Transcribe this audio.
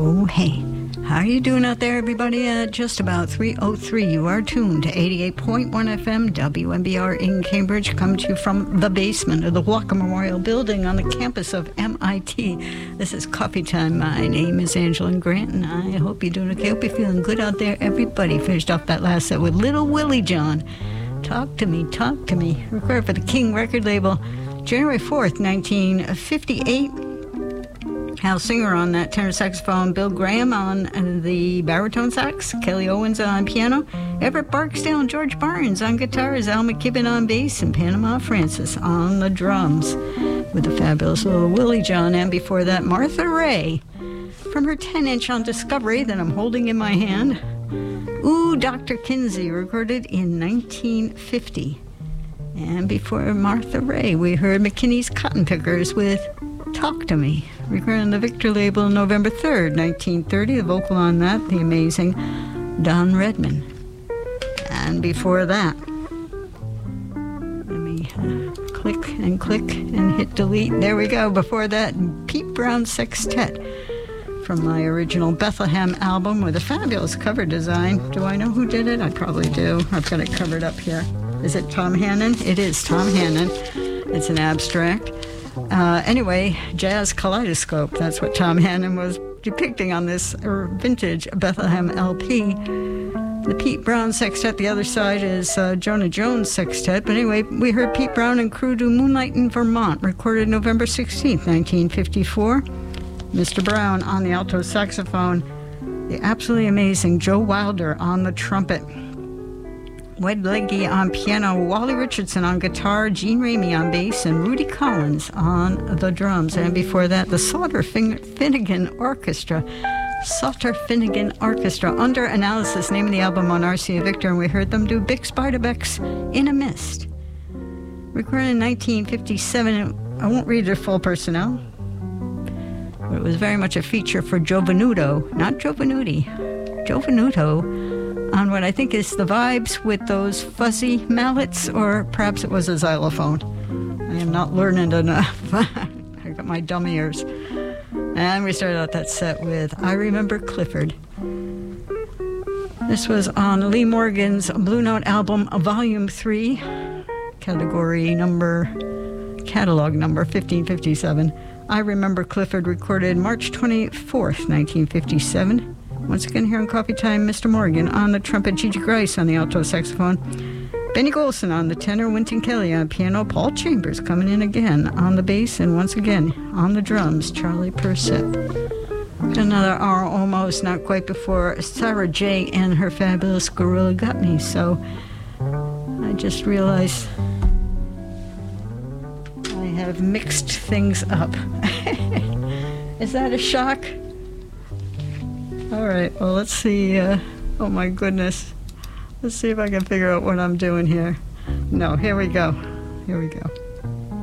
Oh, hey. How are you doing out there, everybody? At just about 3:03, you are tuned to 88.1 FM WMBR in Cambridge, coming to you from the basement of the Walker Memorial Building on the campus of MIT. This is Coffee Time. My name is Angela Grant, and I hope you're doing okay. Hope you're feeling good out there, everybody. Finished off that last set with Little Willie John. Talk to me, talk to me. Recorded for the King record label, January 4th, 1958. Hal Singer on that tenor saxophone, Bill Graham on the baritone sax, Kelly Owens on piano, Everett Barksdale and George Barnes on guitars, Al McKibben on bass, and Panama Francis on the drums with the fabulous Little Willie John. And before that, Martha Raye from her 10-inch on Discovery that I'm holding in my hand. Ooh, Dr. Kinsey, recorded in 1950. And before Martha Raye, we heard McKinney's Cotton Pickers with Talk to Me, recorded on the Victor label November 3rd, 1930. The vocal on that, the amazing Don Redman. And before that, let me click and hit delete. There we go. Before that, Pete Brown Sextet from my original Bethlehem album with a fabulous cover design. Do I know who did it? I probably do. I've got it covered up here. Is it Tom Hannon? It is Tom Hannon. It's an abstract. Anyway, Jazz Kaleidoscope, that's what Tom Hannon was depicting on this vintage Bethlehem LP. The Pete Brown Sextet, the other side is Jonah Jones Sextet. But anyway, we heard Pete Brown and crew do Moonlight in Vermont, recorded November 16th, 1954. Mr. Brown on the alto saxophone, the absolutely amazing Joe Wilder on the trumpet, Wed Legge on piano, Wally Richardson on guitar, Gene Ramey on bass, and Rudy Collins on the drums. And before that, the Sauter Finnegan Orchestra. Sauter Finnegan Orchestra, Under Analysis, name of the album on RCA Victor, and we heard them do Bix Beiderbecke's In a Mist. Recorded in 1957, I won't read their full personnel, but it was very much a feature for Joe Venuto, not Joe Venuti, Joe Venuto, on what I think is the vibes with those fuzzy mallets, or perhaps it was a xylophone. I am not learned enough. I got my dumb ears. And we started out that set with I Remember Clifford. This was on Lee Morgan's Blue Note album, Volume 3, catalog number 1557. I Remember Clifford, recorded March 24th, 1957. Once again here on Coffee Time, Mr. Morgan on the trumpet, Gigi Grice on the alto saxophone, Benny Golson on the tenor, Wynton Kelly on piano, Paul Chambers coming in again on the bass, and once again on the drums, Charlie Persett. Another hour almost, not quite, before Sarah J. and her fabulous Gorilla Got Me. So I just realized I have mixed things up. Is that a shock? All right, well, let's see. Oh, my goodness. Let's see if I can figure out what I'm doing here. No, here we go. Here we go.